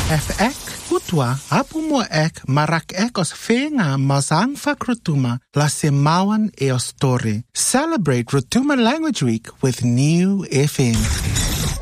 F ek utua apu mo ek marak ek os whenga mazang whak Rotuma la semawan e os tore. Celebrate Rotuma Language Week with New FM.